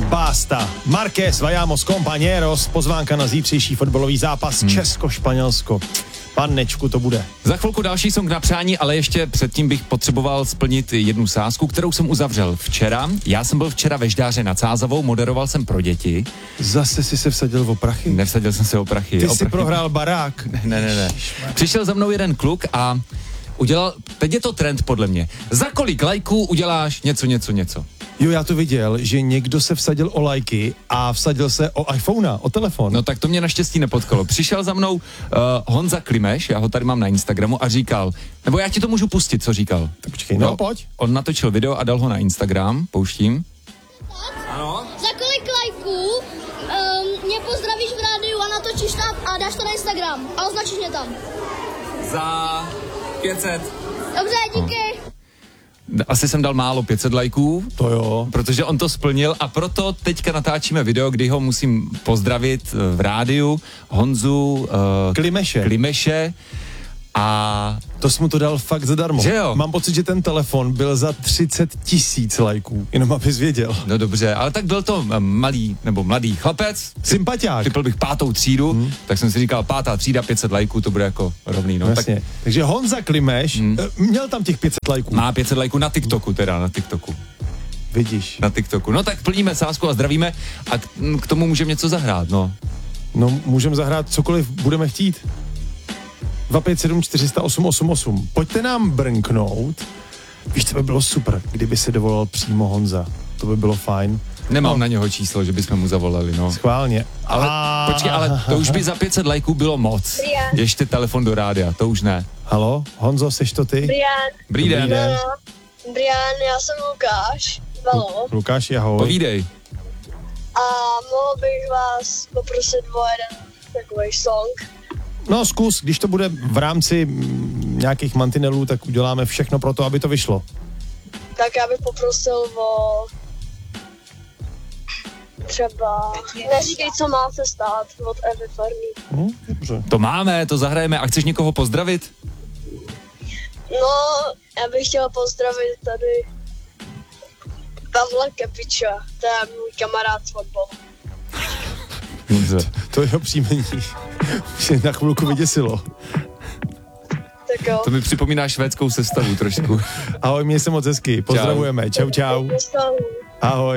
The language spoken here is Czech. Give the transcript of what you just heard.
Basta. Marquez, vayamos compañeros, pozvánka na zítřejší fotbalový zápas Česko-Španělsko. Panečku to bude. Za chvilku další song na přání, ale ještě předtím bych potřeboval splnit jednu sázku, kterou jsem uzavřel včera. Já jsem byl včera ve Ždáře nad Sázavou, moderoval jsem pro děti. Zase si se vsadil o prachy? Nevsadil jsem se o prachy. Ty jsi prohrál barák. Ne. Přišel za mnou jeden kluk a udělal, teď je to trend podle mě. Za kolik lajků uděláš něco? Jo, já to viděl, že někdo se vsadil o lajky a vsadil se o iPhonea, o telefon. No tak to mě naštěstí nepotkalo. Přišel za mnou Honza Klimeš, já ho tady mám na Instagramu a říkal, nebo já ti to můžu pustit, co říkal. Tak počkej, no pojď. On natočil video a dal ho na Instagram, pouštím. Ano. Za kolik lajků mě pozdravíš v rádiu a natočíš tam a dáš to na Instagram a označíš mě tam? Za 500. Dobře, díky. Asi jsem dal málo 500 lajků. To jo. Protože on to splnil a proto teďka natáčíme video, kdy ho musím pozdravit v rádiu, Honzu Klimeše a... To jsi mu to dal fakt zadarmo. Že jo? Mám pocit, že ten telefon byl za 30 000 lajků, jenom abys věděl. No dobře, ale tak byl to mladý chlapec. Sympatiák. Typl bych 5. třídu, tak jsem si říkal 5. třída, 500 lajků, to bude jako rovný. No. Jasně. Takže Honza Klimeš měl tam těch 500 lajků. Má 500 lajků na TikToku. Vidíš. Na TikToku. No tak plníme sázku a zdravíme a k tomu můžeme něco zahrát, no. No, můžeme zahrát cokoliv budeme chtít. 257 408 88. Pojďte nám brnknout. Víš, co by bylo super, kdyby se dovolal přímo Honza. To by bylo fajn. Nemám na něho číslo, že bychom mu zavolali, no. Schválně. Ale počkej, ale to už by za 500 lajků bylo moc. Ještě telefon do rádia, to už ne. Halo, Honzo, seš to ty? Dobrý den. Brian, já jsem Lukáš. Halo. Lukáš, ahoj. Povídej. A mohl bych vás poprosit o jeden takový song. No zkus, když to bude v rámci nějakých mantinelů, tak uděláme všechno pro to, aby to vyšlo. Tak já bych poprosil o třeba Neříkej, co má se stát od Evy Farný. Dobře. To máme, to zahrajeme a chceš někoho pozdravit? No, já bych chtěla pozdravit tady Pavla Kepiča, to je můj kamarád z fotbalu. To jeho příjmení mě na chvilku vyděsilo. Tak jo. To mi připomíná švédskou sestavu trošku. Ahoj, měj se moc hezky, pozdravujeme, čau. Ahoj.